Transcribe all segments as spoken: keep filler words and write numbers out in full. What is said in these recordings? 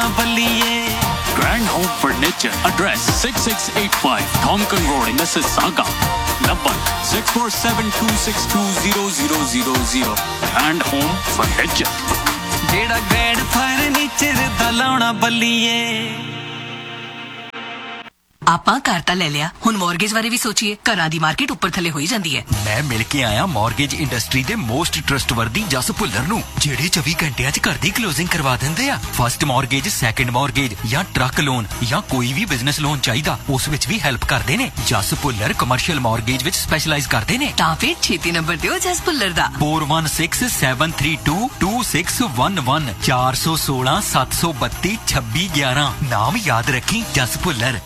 ਬੱਲੀਏ Grand Home Furniture. Address six six eight five Thompson Road, Mississauga. Number six four seven two six two zero zero zero zero. Grand Home Furniture. ਜਿਹੜਾ grand furniture ਦਾ ਲਾਉਣਾ ਬੱਲੀਏ। ਆਪਾਂ ਘਰ ਤਾਂ ਲੈ ਲਿਆ, ਹੁਣ mortgage ਬਾਰੇ ਵੀ ਸੋਚੀਏ। ਘਰਾਂ ਦੀ ਮਾਰਕੀਟ ਉੱਪਰ ਥੱਲੇ ਹੋਈ ਜਾਂਦੀ ਹੈ। ਮੈਂ ਮਿਲ ਕੇ ਆਇਆ ਮੌਰਗੇਜ ਇੰਡਸਟਰੀ ਦੇ ਮੋਸਟ ਟਰਸਟਵਰਦੀ ਜਸ ਭੁੱਲਰ ਨੂੰ, ਜਿਹੜੇ ਚੌਵੀ ਘੰਟਿਆਂ 'ਚ ਘਰ ਦੀ ਕਲੋਜ਼ਿੰਗ ਕਰਵਾ ਦਿੰਦੇ ਆ। ਫਸਟ ਮੌਰਗੇਜ, ਸੈਕੰਡ ਮੌਰਗੇਜ ਜਾਂ ਟਰੱਕ ਲੋਨ ਜਾਂ ਕੋਈ ਵੀ ਬਿਜ਼ਨਸ ਲੋਨ ਚਾਹੀਦਾ, ਉਸ ਵਿੱਚ ਵੀ ਹੈਲਪ ਕਰਦੇ ਨੇ। ਜਸ ਭੁੱਲਰ ਕਮਰਸ਼ੀਅਲ ਮੌਰਗੇਜ ਵਿੱਚ ਸਪੈਸ਼ਲਾਈਜ਼ ਕਰਦੇ ਨੇ। ਤਾਂ ਫਿਰ ਛੇਤੀ ਨੰਬਰ ਦਿਓ ਜਸ ਭੁੱਲਰ ਦਾ। four one six seven three two two six one one ਚਾਰ ਸੌ ਸੋਲਾਂ ਸੱਤ ਸੌ ਬੱਤੀ ਛੱਬੀ ਗਿਆਰਾਂ। ਨਾਮ ਯਾਦ ਰੱਖੀ, ਜਸ ਭੁੱਲਰ।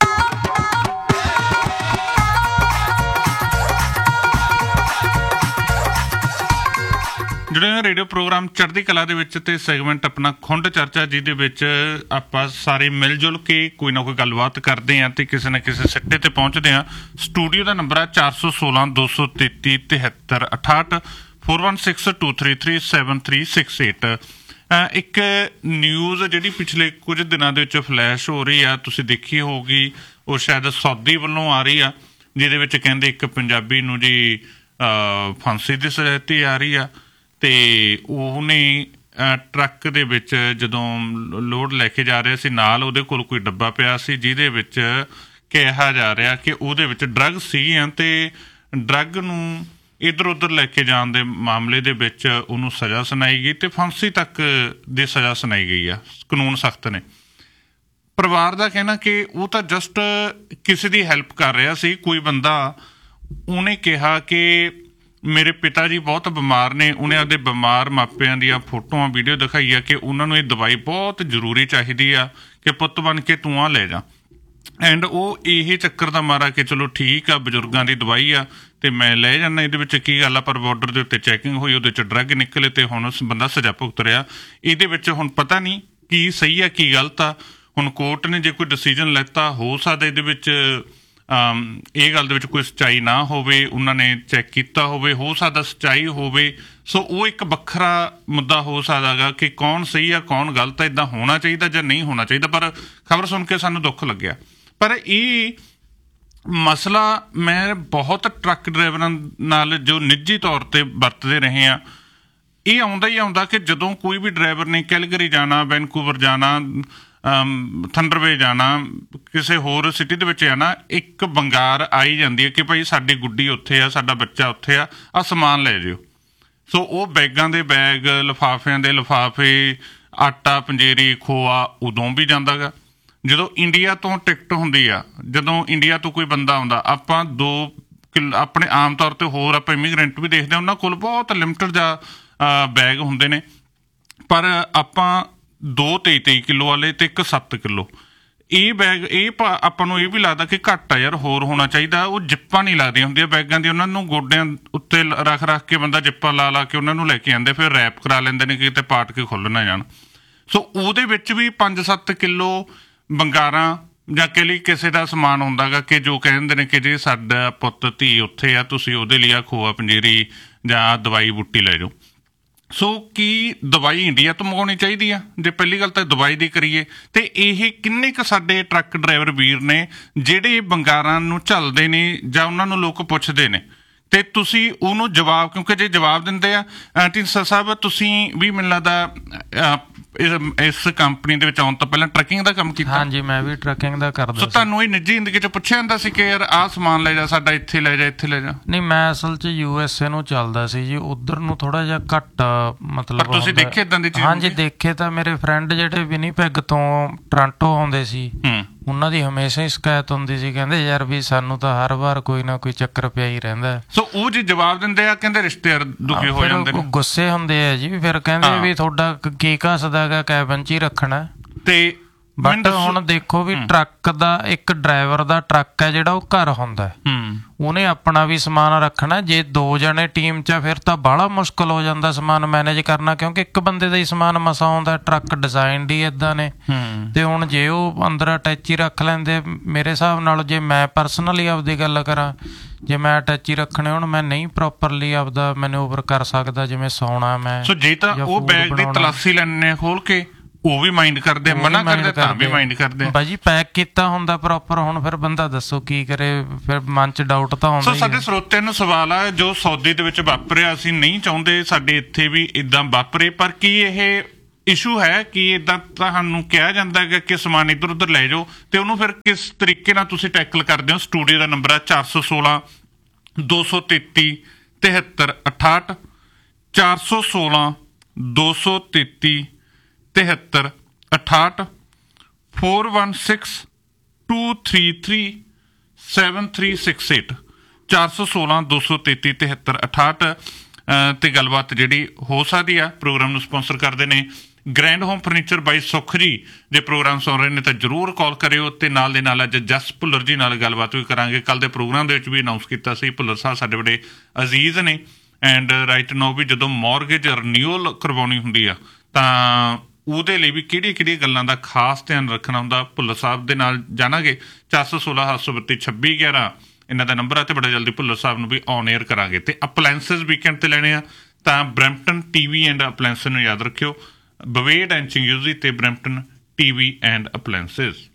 ਜਿਹੜੇ ਰੇਡੀਓ ਪ੍ਰੋਗਰਾਮ ਚੜ੍ਹਦੀ ਕਲਾ ਦੇ ਵਿੱਚ ਤੇ ਸੈਗਮੈਂਟ ਆਪਣਾ ਖੁੰਡ ਚਰਚਾ, ਜਿਹਦੇ ਵਿੱਚ ਆਪਾਂ ਸਾਰੇ ਮਿਲ ਜੁਲ ਕੇ ਕੋਈ ਨਾ ਕੋਈ ਗੱਲਬਾਤ ਕਰਦੇ ਹਾਂ ਤੇ ਕਿਸੇ ਨਾ ਕਿਸੇ ਸਿੱਟੇ ਤੇ ਪਹੁੰਚਦੇ ਹਾਂ। ਸਟੂਡੀਓ ਦਾ ਨੰਬਰ ਹੈ ਚਾਰ ਸੌ ਸੋਲਾਂ ਦੋ ਸੌ ਤੇਤੀ ਤਿਹੱਤਰ ਅਠਾਹਠ four one six two three three seven three six eight. ਇੱਕ ਨਿਊਜ਼ ਜਿਹੜੀ ਪਿਛਲੇ ਕੁਝ ਦਿਨਾਂ ਦੇ ਵਿੱਚ ਫਲੈਸ਼ ਹੋ ਰਹੀ ਆ, ਤੁਸੀਂ ਦੇਖੀ ਹੋਊਗੀ, ਉਹ ਸ਼ਾਇਦ ਸਾਊਦੀ ਵੱਲੋਂ ਆ ਰਹੀ ਆ, ਜਿਹਦੇ ਵਿੱਚ ਕਹਿੰਦੇ ਇੱਕ ਪੰਜਾਬੀ ਨੂੰ ਜੀ ਫਾਂਸੀ ਦੀ ਸਜ਼ਾ ਦਿੱਤੀ ਆ ਰਹੀ ਆ। ਤੇ ਉਹਨੇ ਟਰੱਕ ਦੇ ਵਿੱਚ ਜਦੋਂ ਲੋਡ ਲੈ ਕੇ ਜਾ ਰਿਹਾ ਸੀ, ਨਾਲ ਉਹਦੇ ਕੋਲ ਕੋਈ ਡੱਬਾ ਪਿਆ ਸੀ ਜਿਹਦੇ ਵਿੱਚ ਕਿਹਾ ਜਾ ਰਿਹਾ ਕਿ ਉਹਦੇ ਵਿੱਚ ਡਰੱਗ ਸੀਗੀਆਂ ਤੇ ਡਰੱਗ ਨੂੰ ਇੱਧਰ ਉੱਧਰ ਲੈ ਕੇ ਜਾਣ ਦੇ ਮਾਮਲੇ ਦੇ ਵਿੱਚ ਉਹਨੂੰ ਸਜ਼ਾ ਸੁਣਾਈ ਗਈ ਤੇ ਫਾਂਸੀ ਤੱਕ ਦੀ ਸਜ਼ਾ ਸੁਣਾਈ ਗਈ ਆ। ਕਾਨੂੰਨ ਸਖਤ ਨੇ। ਪਰਿਵਾਰ ਦਾ ਕਹਿਣਾ ਕਿ ਉਹ ਤਾਂ ਜਸਟ ਕਿਸੇ ਦੀ ਹੈਲਪ ਕਰ ਰਿਹਾ ਸੀ। ਕੋਈ ਬੰਦਾ ਉਹਨੇ ਕਿਹਾ ਕਿ ਮੇਰੇ ਪਿਤਾ ਜੀ ਬਹੁਤ ਬਿਮਾਰ ਨੇ, ਉਹਨੇ ਆਪਦੇ ਬਿਮਾਰ ਮਾਪਿਆਂ ਦੀਆਂ ਫੋਟੋਆਂ ਵੀਡੀਓ ਦਿਖਾਈ ਆ ਕਿ ਉਹਨਾਂ ਨੂੰ ਇਹ ਦਵਾਈ ਬਹੁਤ ਜ਼ਰੂਰੀ ਚਾਹੀਦੀ ਆ ਕਿ ਪੁੱਤ ਬਣ ਕੇ ਤੂੰ ਆ ਲੈ ਜਾ। ਐਂਡ ਉਹ ਇਹ ਚੱਕਰ ਦਾ ਮਾਰਾ ਕਿ ਚਲੋ ਠੀਕ ਆ, ਬਜ਼ੁਰਗਾਂ ਦੀ ਦਵਾਈ ਆ ਤੇ ਮੈਂ ਲੈ ਜਾਂਦਾ, ਇਹਦੇ ਵਿੱਚ ਕੀ ਗੱਲ ਆ। ਪਰ ਬਾਰਡਰ ਦੇ ਉੱਤੇ ਚੈਕਿੰਗ ਹੋਈ, ਉਹਦੇ 'ਚ ਡਰੱਗ ਨਿਕਲੇ ਤੇ ਹੁਣ ਉਸ ਬੰਦਾ ਸਜ਼ਾ ਭੁਗਤ ਰਿਹਾ। ਇਹਦੇ ਵਿੱਚ ਹੁਣ ਪਤਾ ਨਹੀਂ ਕੀ ਸਹੀ ਆ ਕੀ ਗਲਤ ਆ। ਹੁਣ ਕੋਰਟ ਨੇ ਜੇ ਕੋਈ ਡਿਸੀਜ਼ਨ ਲੈਤਾ, ਹੋ ਸਕਦਾ ਇਹਦੇ ਵਿੱਚ ਇਹ ਗੱਲ ਦੇ ਵਿੱਚ ਕੋਈ ਸੱਚਾਈ ਨਾ ਹੋਵੇ, ਉਹਨਾਂ ਨੇ ਚੈੱਕ ਕੀਤਾ ਹੋਵੇ, ਹੋ ਸਕਦਾ ਸੱਚਾਈ ਹੋਵੇ। ਸੋ ਉਹ ਇੱਕ ਵੱਖਰਾ ਮੁੱਦਾ ਹੋ ਸਕਦਾ ਗਾ ਕਿ ਕੌਣ ਸਹੀ ਆ ਕੌਣ ਗਲਤ ਆ, ਇੱਦਾਂ ਹੋਣਾ ਚਾਹੀਦਾ ਜਾਂ ਨਹੀਂ ਹੋਣਾ ਚਾਹੀਦਾ। ਪਰ ਖਬਰ ਸੁਣ ਕੇ ਸਾਨੂੰ ਦੁੱਖ ਲੱਗਿਆ। ਪਰ ਇਹ ਮਸਲਾ ਮੈਂ ਬਹੁਤ ਟਰੱਕ ਡਰਾਈਵਰਾਂ ਨਾਲ ਜੋ ਨਿੱਜੀ ਤੌਰ 'ਤੇ ਵਰਤਦੇ ਰਹੇ ਹਾਂ, ਇਹ ਆਉਂਦਾ ਹੀ ਆਉਂਦਾ ਕਿ ਜਦੋਂ ਕੋਈ ਵੀ ਡਰਾਈਵਰ ਨੇ ਕੈਲਗਰੀ ਜਾਣਾ, ਵੈਨਕੂਵਰ ਜਾਣਾ, ਥੰਡਰਵੇ ਜਾਣਾ, ਕਿਸੇ ਹੋਰ ਸਿਟੀ ਦੇ ਵਿੱਚ ਜਾਣਾ, ਇੱਕ ਵੰਗਾਰ ਆਈ ਜਾਂਦੀ ਹੈ ਕਿ ਭਾਈ ਸਾਡੀ ਗੁੱਡੀ ਉੱਥੇ ਆ, ਸਾਡਾ ਬੱਚਾ ਉੱਥੇ ਆ, ਆਹ ਸਮਾਨ ਲੈ ਜਿਓ। ਸੋ ਉਹ ਬੈਗਾਂ ਦੇ ਬੈਗ, ਲਿਫਾਫਿਆਂ ਦੇ ਲਿਫਾਫੇ, ਆਟਾ, ਪੰਜੀਰੀ, ਖੋਆ ਉਦੋਂ ਵੀ ਜਾਂਦਾ ਗਾ। ਜਦੋਂ ਇੰਡੀਆ ਤੋਂ ਟਿਕਟ ਹੁੰਦੀ ਆ, ਜਦੋਂ ਇੰਡੀਆ ਤੋਂ ਕੋਈ ਬੰਦਾ ਆਉਂਦਾ, ਆਪਾਂ ਦੋ ਕਿਲੋ ਆਪਣੇ ਆਮ ਤੌਰ 'ਤੇ ਹੋਰ ਆਪਾਂ ਇਮੀਗਰੈਂਟ ਵੀ ਦੇਖਦੇ ਹਾਂ, ਉਹਨਾਂ ਕੋਲ ਬਹੁਤ ਲਿਮਟਡ ਜਾਂ ਬੈਗ ਹੁੰਦੇ ਨੇ। ਪਰ ਆਪਾਂ ਦੋ ਤੇਈ ਤੇਈ ਕਿੱਲੋ ਵਾਲੇ ਤੇ ਇੱਕ ਸੱਤ ਕਿੱਲੋ ਇਹ ਬੈਗ, ਇਹ ਆਪਾਂ ਨੂੰ ਇਹ ਵੀ ਲੱਗਦਾ ਕਿ ਘੱਟ ਆ ਯਾਰ, ਹੋਰ ਹੋਣਾ ਚਾਹੀਦਾ। ਉਹ ਜਿੱਪਾਂ ਨਹੀਂ ਲੱਗਦੀਆਂ ਹੁੰਦੀਆਂ ਬੈਗਾਂ ਦੀ, ਉਹਨਾਂ ਨੂੰ ਗੋਡਿਆਂ ਉੱਤੇ ਰੱਖ ਰੱਖ ਕੇ ਬੰਦਾ ਜਿੱਪਾਂ ਲਾ ਲਾ ਕੇ ਉਹਨਾਂ ਨੂੰ ਲੈ ਕੇ ਆਉਂਦੇ, ਫਿਰ ਰੈਪ ਕਰਾ ਲੈਂਦੇ ਨੇ ਕਿਤੇ ਪਾਟ ਕੇ ਖੁੱਲ੍ਹ ਨਾ ਜਾਣ। ਸੋ ਉਹਦੇ ਵਿੱਚ ਵੀ ਪੰਜ ਸੱਤ ਕਿੱਲੋ ਬੰਗਾਰਾਂ ਜਾਂ ਕਹਿ ਲਈ ਕਿਸੇ ਦਾ ਸਮਾਨ ਹੁੰਦਾ ਗਾ ਕਿ ਜੋ ਕਹਿੰਦੇ ਨੇ ਕਿ ਜੇ ਸਾਡਾ ਪੁੱਤ ਧੀ ਉੱਥੇ ਆ, ਤੁਸੀਂ ਉਹਦੇ ਲਈ ਆ ਖੋਆ ਪੰਜੀਰੀ ਜਾਂ ਦਵਾਈ ਬੂਟੀ ਲੈ ਜਾਓ। ਸੋ ਕੀ ਦਵਾਈ ਇੰਡੀਆ ਤੋਂ ਮੰਗਵਾਉਣੀ ਚਾਹੀਦੀ ਆ? ਜੇ ਪਹਿਲੀ ਗੱਲ ਤਾਂ ਦਵਾਈ ਦੀ ਕਰੀਏ ਤੇ ਇਹ ਕਿੰਨੇ ਕੁ ਸਾਡੇ ਟਰੱਕ ਡਰਾਈਵਰ ਵੀਰ ਨੇ ਜਿਹੜੇ ਬੰਗਾਰਾਂ ਨੂੰ ਝੱਲਦੇ ਨੇ ਜਾਂ ਉਹਨਾਂ ਨੂੰ ਲੋਕ ਪੁੱਛਦੇ ਨੇ ਤੇ ਤੁਸੀਂ ਉਹਨੂੰ ਜਵਾਬ, ਕਿਉਂਕਿ ਜੇ ਜਵਾਬ ਦਿੰਦੇ ਆ ਢੀਂਡਸਾ ਸਾਹਿਬ, ਤੁਸੀਂ ਵੀ ਮੈਨੂੰ ਲੱਗਦਾ ਇਸ ਕੰਪਨੀ ਦੇ ਵਿੱਚ ਆਉਣ ਤੋਂ ਪਹਿਲਾਂ ਟਰੱਕਿੰਗ ਦਾ ਕੰਮ ਕੀਤਾ? ਹਾਂਜੀ, ਮੈਂ ਵੀ ਟਰੱਕਿੰਗ ਦਾ ਕਰਦਾ। ਸੋ ਤੁਹਾਨੂੰ ਇਹ ਨਿੱਜੀ ਜ਼ਿੰਦਗੀ 'ਚ ਪੁੱਛਿਆ ਜਾਂਦਾ ਸੀ ਕਿ ਯਾਰ ਆਹ ਸਮਾਨ ਲੈ ਜਾ, ਸਾਡਾ ਇੱਥੇ ਲੈ ਜਾ, ਇੱਥੇ ਲੈ ਜਾ? ਨਹੀਂ, ਮੈਂ ਅਸਲ 'ਚ ਯੂ ਐਸ ਏ ਨੂੰ ਚੱਲਦਾ ਸੀ ਜੀ, ਉੱਧਰ ਨੂੰ ਥੋੜ੍ਹਾ ਜਿਹਾ ਘੱਟ ਮਤਲਬ। ਤੁਸੀਂ ਦੇਖੇ ਇੱਦਾਂ ਦੀ ਚੀਜ਼? ਹਾਂਜੀ ਦੇਖੇ ਤਾਂ। ਮੇਰੇ ਫਰੈਂਡ ਜਿਹੜੇ ਵਿਨੀਪੈਗ ਤੋਂ ਟੋਰਾਂਟੋ ਆਉਂਦੇ ਸੀ, ਉਹਨਾਂ ਦੀ ਹਮੇਸ਼ਾ ਹੀ ਸ਼ਿਕਾਇਤ ਹੁੰਦੀ ਸੀ, ਕਹਿੰਦੇ ਯਾਰ ਵੀ ਸਾਨੂੰ ਤਾਂ ਹਰ ਵਾਰ ਕੋਈ ਨਾ ਕੋਈ ਚੱਕਰ ਪਿਆ ਹੀ ਰਹਿੰਦਾ। ਸੋ ਉਹ ਜੇ ਜਵਾਬ ਦਿੰਦੇ ਆ, ਕਹਿੰਦੇ ਰਿਸ਼ਤੇਦਾਰ ਦੁਖੀ ਹੋ ਜਾਂਦੇ ਨੇ, ਗੁੱਸੇ ਹੁੰਦੇ ਆ ਜੀ। ਫਿਰ ਕਹਿੰਦੇ ਵੀ ਤੁਹਾਡਾ ਕੀ ਘਸਦਾ ਗਾ, ਕੈਬਨ 'ਚ ਹੀ ਰੱਖਣਾ। ਤੇ ਬਟ ਹੁਣ ਦੇਖੋ ਵੀ ਟਰੱਕ ਦਾ ਇੱਕ ਡਰਾਈਵਰ ਦਾ ਟਰੱਕ ਹੈ ਜਿਹੜਾ ਉਹ ਘਰ ਹੁੰਦਾ, ਉਹਨੇ ਆਪਣਾ ਵੀ ਸਮਾਨ ਰੱਖਣਾ। ਜੇ ਦੋ ਜਣੇ ਟੀਮ 'ਚ ਆ ਫਿਰ ਤਾਂ ਬਾਹਲਾ ਮੁਸ਼ਕਿਲ ਹੋ ਜਾਂਦਾ ਸਮਾਨ ਮੈਨੇਜ ਕਰਨਾ, ਕਿਉਂਕਿ ਇੱਕ ਬੰਦੇ ਦਾ ਹੀ ਸਮਾਨ ਮਸਾਂ ਆਉਂਦਾ। ਟਰੱਕ ਡਿਜ਼ਾਈਨਡ ਹੀ ਇੱਦਾਂ ਨੇ। ਤੇ ਹੁਣ ਜੇ ਉਹ ਅੰਦਰ ਅਟੈਚੀ ਰੱਖ ਲੈਂਦੇ, ਮੇਰੇ ਹਿਸਾਬ ਨਾਲ ਜੇ ਮੈਂ ਪਰਸਨਲੀ ਆਪਦੀ ਗੱਲ ਕਰਾਂ, ਜੇ ਮੈਂ ਅਟੈਚੀ ਰੱਖਣੇ ਹੁਣ, ਮੈਂ ਨਹੀਂ ਪ੍ਰੋਪਰਲੀ ਆਪਦਾ ਮੈਨੂਵਰ ਕਰ ਸਕਦਾ, ਜਿਵੇਂ ਸੌਣਾ ਮੈਂ। ਸੋ ਜੇ ਤਾਂ ਉਹ ਬੈਗ ਦੀ ਤਲਾਸ਼ੀ ਲੈਣੇ ਖੋਲ ਕੇ ਉਹ ਵੀ ਮਾਈਂਡ ਕਰਦੇ, ਮਨਾ ਕਰਦੇ ਤਾਂ ਵੀ ਮਾਈਂਡ ਕਰਦੇ। ਭਾਜੀ ਪੈਕ ਕੀਤਾ ਹੁੰਦਾ ਪ੍ਰੋਪਰ, ਹੁਣ ਫਿਰ ਬੰਦਾ ਦੱਸੋ ਕੀ ਕਰੇ, ਫਿਰ ਮਨ ਚ ਡਾਊਟ ਤਾਂ ਆਉਂਦਾ। ਸੋ ਸਾਡੇ ਸਰੋਤਿਆਂ ਨੂੰ ਸਵਾਲ ਆ, ਜੋ ਸੌਦੀ ਦੇ ਵਿੱਚ ਵਾਪਰਿਆ ਅਸੀਂ ਨਹੀਂ ਚਾਹੁੰਦੇ ਸਾਡੇ ਇੱਥੇ ਵੀ ਇਦਾਂ ਵਾਪਰੇ, ਪਰ ਕੀ ਇਹ ਇਸ਼ੂ ਹੈ ਕਿ ਇਦਾਂ ਤੁਹਾਨੂੰ ਕਿਹਾ ਜਾਂਦਾ ਹੈ ਕਿ ਸਮਾਨ ਇੱਧਰ ਉੱਧਰ ਲੈ ਜਾਓ, ਤੇ ਉਹਨੂੰ ਫਿਰ ਕਿਸ ਤਰੀਕੇ ਨਾਲ ਤੁਸੀਂ ਟੈਕਲ ਕਰਦੇ ਹੋ? ਸਟੂਡੀਓ ਦਾ ਨੰਬਰ ਆ ਚਾਰ ਸੌ ਸੋਲਾਂ ਦੋ ਸੌ ਤੇਤੀ ਤਿਹੱਤਰ ਅਠਾਹਠ, ਚਾਰ ਸੌ ਸੋਲਾਂ ਦੋ ਸੌ ਤੇਤੀ ਤਿਹੱਤਰ ਅਠਾਹਠ, four one six two three three seven three six eight, ਚਾਰ ਸੌ ਸੋਲਾਂ ਦੋ ਸੌ ਤੇਤੀ ਤਿਹੱਤਰ ਅਠਾਹਠ ਤੇ ਗੱਲਬਾਤ ਜਿਹੜੀ ਹੋ ਸਕਦੀ ਆ। ਪ੍ਰੋਗਰਾਮ ਨੂੰ ਸਪਾਂਸਰ ਕਰਦੇ ਨੇ ਗ੍ਰੈਂਡ ਹੋਮ ਫਰਨੀਚਰ ਬਾਈ ਸੁਖ ਜੀ। ਜੇ ਪ੍ਰੋਗਰਾਮ ਸੁਣ ਰਹੇ ਨੇ ਤਾਂ ਜ਼ਰੂਰ ਕਾਲ ਕਰਿਓ, ਤੇ ਨਾਲ ਦੇ ਨਾਲ ਅੱਜ ਜਸ ਭੁੱਲਰ ਜੀ ਨਾਲ ਗੱਲਬਾਤ ਵੀ ਕਰਾਂਗੇ। ਕੱਲ ਦੇ ਪ੍ਰੋਗਰਾਮ ਦੇ ਵਿੱਚ ਵੀ ਅਨਾਊਂਸ ਕੀਤਾ ਸੀ, ਭੁੱਲਰ ਸਾਹਿਬ ਸਾਡੇ ਬੜੇ ਅਜ਼ੀਜ਼ ਨੇ, ਐਂਡ ਰਾਈਟ ਨਾਓ ਵੀ ਜਦੋਂ ਮੌਰਗੇਜ ਰਿਨਿਊਅਲ ਕਰਵਾਉਣੀ ਹੁੰਦੀ ਆ ਤਾਂ ਉਹਦੇ ਲਈ ਵੀ ਕਿਹੜੀਆਂ ਕਿਹੜੀਆਂ ਗੱਲਾਂ ਦਾ ਖਾਸ ਧਿਆਨ ਰੱਖਣਾ ਹੁੰਦਾ, ਭੁੱਲਰ ਸਾਹਿਬ ਦੇ ਨਾਲ ਜਾਣਾਂਗੇ। ਚਾਰ ਸੌ ਸੋਲਾਂ ਸੱਤ ਸੌ ਬੱਤੀ ਛੱਬੀ ਗਿਆਰਾਂ ਇਹਨਾਂ ਦਾ ਨੰਬਰ ਆ, ਤੇ ਬੜਾ ਜਲਦੀ ਭੁੱਲਰ ਸਾਹਿਬ ਨੂੰ ਵੀ ਔਨ ਏਅਰ ਕਰਾਂਗੇ। ਤੇ ਅਪਲਾਇੰਸਿਸ ਵੀਕਐਂਡ ਤੇ ਲੈਣੇ ਆ ਤਾਂ ਬਰੈਂਪਟਨ ਟੀਵੀ ਐਂਡ ਅਪਲਾਇੰਸਿਸ ਨੂੰ ਯਾਦ ਰੱਖਿਓ, ਬਵੇਡ ਐਂਡ ਚਿੰਗਿਊਜ਼ੀ ਤੇ ਬਰੈਂਪਟਨ ਟੀਵੀ ਐਂਡ ਅਪਲਾਇੰਸਿਸ।